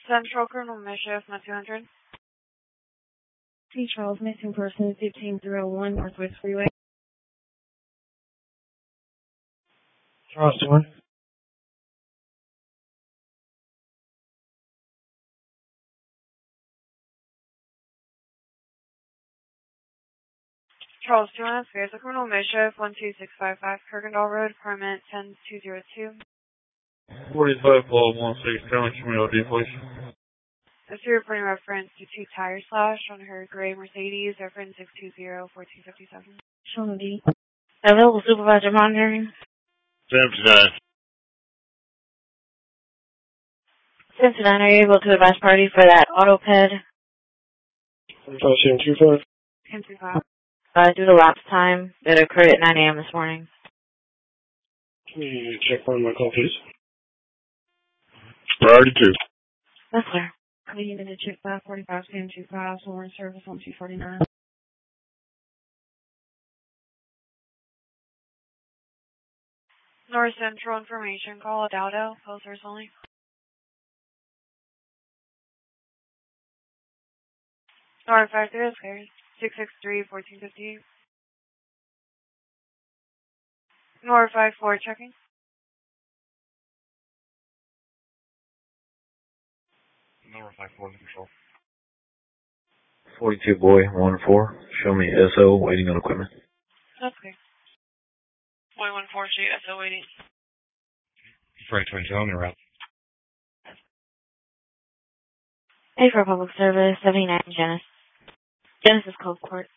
Central Colonel Mischief, not 200. T. Charles, missing person, 15301 Northwest Freeway. Charles 200. Charles 200, Spares of Colonel Mischief, 12655, Kirkendall Road, apartment 10202. 45-12-16, telling community, please. This is reporting reference to two tire slash on her gray Mercedes, reference 620-1457. Sean D. Available supervisor monitoring. 79. 79, are you able to advise party for that AutoPed? 5725. 1025. Due to lapse time that occurred at 9 a.m. this morning. Can you check on my call, please? Priority 2. That's clear. We need to check 545 1025, so we're in service on 249. North Central information call, Dowdo, posters only. North 53, Spares, 663-1458. North 54, checking. Number 54, control. 42 boy, 1-4. Show me SO, waiting on equipment. That's clear. Boy 14, sheet, SO waiting. Frank 22 on the route. A for public service, 79 Genesis. Genesis Cove Court.